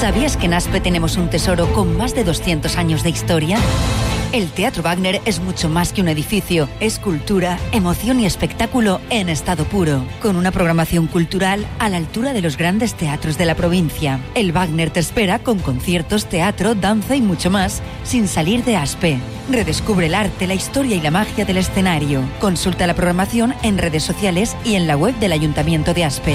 ¿Sabías que en Aspe tenemos un tesoro con más de 200 años de historia? El Teatro Wagner es mucho más que un edificio, es cultura, emoción y espectáculo en estado puro, con una programación cultural a la altura de los grandes teatros de la provincia. El Wagner te espera con conciertos, teatro, danza y mucho más, sin salir de Aspe. Redescubre el arte, la historia y la magia del escenario. Consulta la programación en redes sociales y en la web del Ayuntamiento de Aspe.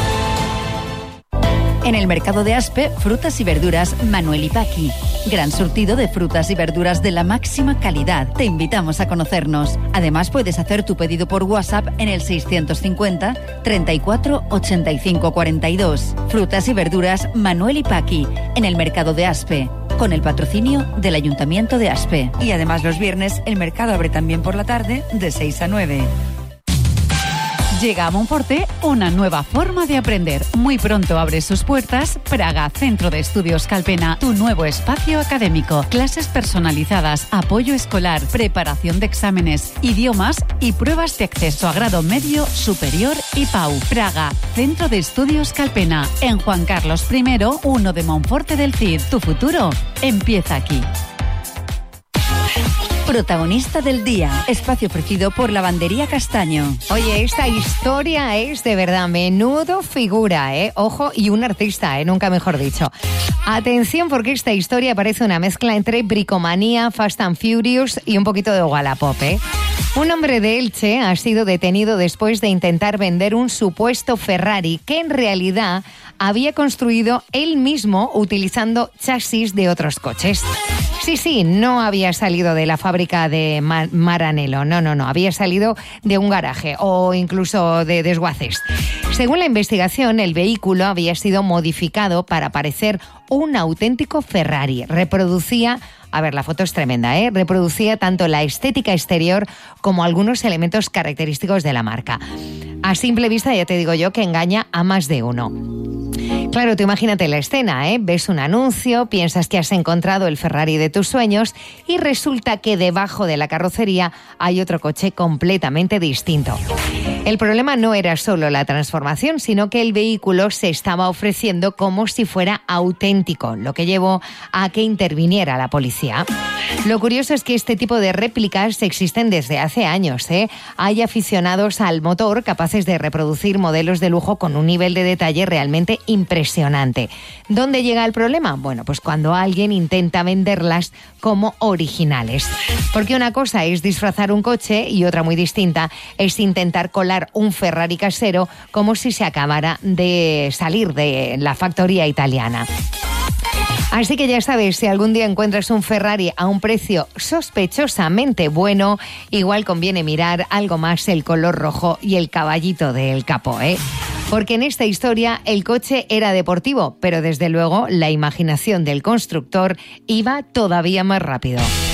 En el mercado de Aspe, frutas y verduras Manuel y Paqui. Gran surtido de frutas y verduras de la máxima calidad. Te invitamos a conocernos. Además, puedes hacer tu pedido por WhatsApp en el 650 34 85 42. Frutas y verduras Manuel y Paqui, en el mercado de Aspe, con el patrocinio del Ayuntamiento de Aspe. Y además los viernes el mercado abre también por la tarde de 6 a 9. Llega a Monforte una nueva forma de aprender. Muy pronto abre sus puertas Praga Centro de Estudios Calpena, tu nuevo espacio académico. Clases personalizadas, apoyo escolar, preparación de exámenes, idiomas y pruebas de acceso a grado medio, superior y PAU. Praga Centro de Estudios Calpena, en Juan Carlos I, 1 de Monforte del Cid. Tu futuro empieza aquí. Protagonista del día, espacio ofrecido por Lavandería Castaño. Oye, esta historia es de verdad menudo figura, ojo, y un artista, nunca mejor dicho. Atención, porque esta historia parece una mezcla entre bricomanía, Fast and Furious y un poquito de Wallapop, Un hombre de Elche ha sido detenido después de intentar vender un supuesto Ferrari que en realidad había construido él mismo utilizando chasis de otros coches. Sí, no había salido de la fábrica de Maranello, no, había salido de un garaje o incluso de desguaces. Según la investigación, el vehículo había sido modificado para parecer un auténtico Ferrari. Reproducía, a ver, la foto es tremenda, reproducía tanto la estética exterior como algunos elementos característicos de la marca. A simple vista ya te digo yo que engaña a más de uno. Claro, tú imagínate la escena, ves un anuncio, piensas que has encontrado el Ferrari de tus sueños y resulta que debajo de la carrocería hay otro coche completamente distinto. El problema no era solo la transformación, sino que el vehículo se estaba ofreciendo como si fuera auténtico, lo que llevó a que interviniera la policía. Lo curioso es que este tipo de réplicas existen desde hace años, Hay aficionados al motor capaces de reproducir modelos de lujo con un nivel de detalle realmente impresionante. ¿Dónde llega el problema? Bueno, pues cuando alguien intenta venderlas como originales. Porque una cosa es disfrazar un coche y otra muy distinta es intentar colar un Ferrari casero como si se acabara de salir de la factoría italiana. Así que ya sabes, si algún día encuentras un Ferrari a un precio sospechosamente bueno, igual conviene mirar algo más el color rojo y el caballito del capó, Porque en esta historia el coche era deportivo, pero desde luego la imaginación del constructor iba todavía más rápido.